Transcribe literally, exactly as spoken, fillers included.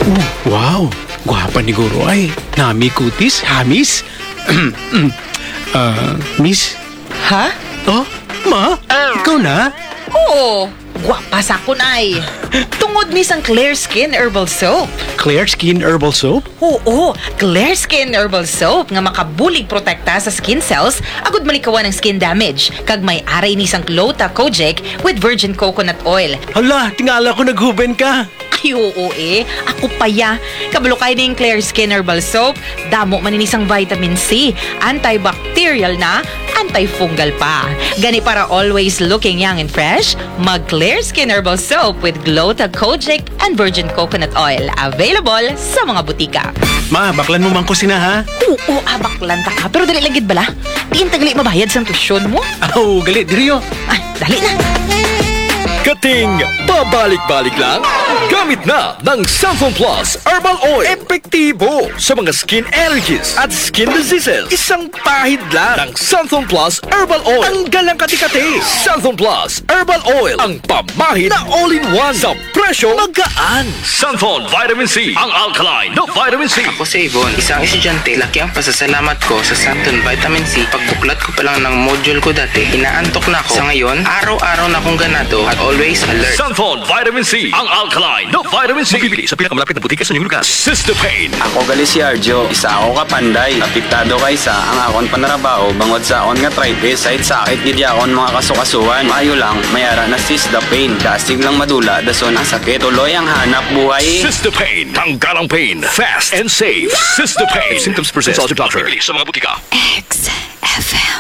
Oh, wow, gwapa ni Guro ay. Nami kutis, hamis. Ah, miss? Ha? Oh, ma? Ikaw na? Oo, gwapa sa kun ay. Tungod ni sang Clear Skin Herbal Soap. Clear Skin Herbal Soap? Oo, Clear Skin Herbal Soap nga makabulig protekta sa skin cells agud malikawan ng skin damage. Kag may aray ni sang Clota Kojic with virgin coconut oil. Hala, tingala ko naghuben ka. Ay, oo eh. Ako pa ya. Kabalo kayo ng Clear Skin Herbal Soap. Damo maninisang vitamin C. Antibacterial na, antifungal pa. Gani para always looking young and fresh, mag Clear Skin Herbal Soap with Glota Kojic and virgin coconut oil. Available sa mga butika. Ma, baklan mo man ko sina ha? Oo, abaklan ta ka. Pero dali lang gid bala. Diin tagali mabayad sa tuition mo. Aw, gali, diriyo. Ay, dali na. Kating babalik-balik lang, gamit na ng Santhon Plus Herbal Oil. Epektibo sa mga skin allergies at skin diseases. Isang pahid lang ng Santhon Plus Herbal Oil. Tanggal ang kati-kati. Santhon Plus Herbal Oil. Ang pamahid na all-in-one sa presyo magaan. Santhon Vitamin C. Ang alkaline na vitamin C. Ako si Yvonne, isang estudyante. Laki ang pasasalamat ko sa Santon Vitamin C. Pagbuklat ko pa lang ng module ko dati, inaantok na ako. Sa ngayon, araw-araw na akong ganado at always alert. Santhon Vitamin C. Ang alkaline na vitamin C. Mabibili sa pinakamalapit na butika sa inyong lugar. Sistopain. Ako gali si Arjo, isa ako kapanday. Apektado kay sa ang akon panarabaho bangod sa akon nga arthritis. Sahit sakit gid akon mga kasukasuan. Maayo lang, mayara na Sistopain. Dasig lang madula, dason ang sakit. Tuloy ang hanap buhay. Sistopain. Tanggal ang pain. Fast and safe. Sistopain. Symptoms persist. Consult your doctor. Mabibili sa mga butika. X F M.